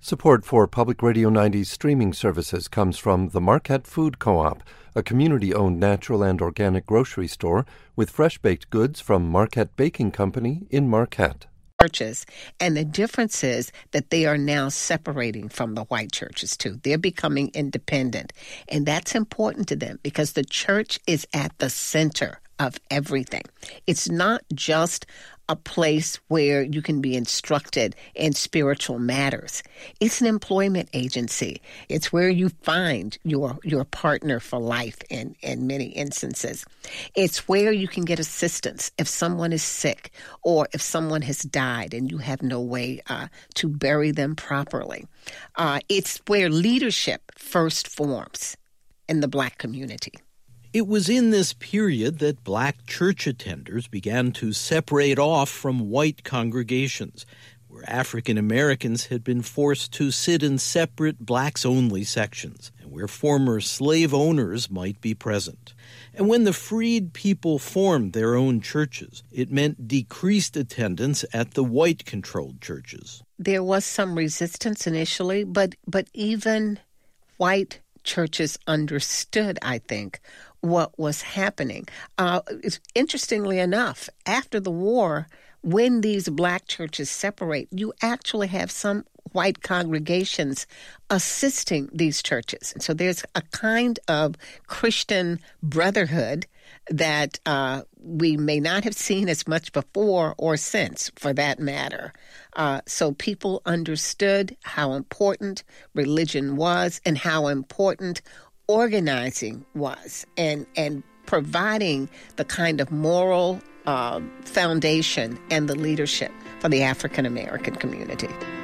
Support for Public Radio 90's streaming services comes from the Marquette Food Co-op, a community-owned natural and organic grocery store with fresh-baked goods from Marquette Baking Company in Marquette. Churches, and the difference is that they are now separating from the white churches too. They're becoming independent, and that's important to them because the church is at the center of everything. It's not just a place where you can be instructed in spiritual matters. It's an employment agency. It's where you find your partner for life in many instances. It's where you can get assistance if someone is sick or if someone has died and you have no way to bury them properly. It's where leadership first forms in the Black community. It was in this period that Black church attenders began to separate off from white congregations, where African Americans had been forced to sit in separate blacks-only sections, and where former slave owners might be present. And when the freed people formed their own churches, it meant decreased attendance at the white-controlled churches. There was some resistance initially, but even white churches understood, I think, what was happening. Interestingly enough, after the war, when these Black churches separate, you actually have some white congregations assisting these churches. And so there's a kind of Christian brotherhood that we may not have seen as much before or since, for that matter. So people understood how important religion was and how important organizing was and providing the kind of moral foundation and the leadership for the African American community.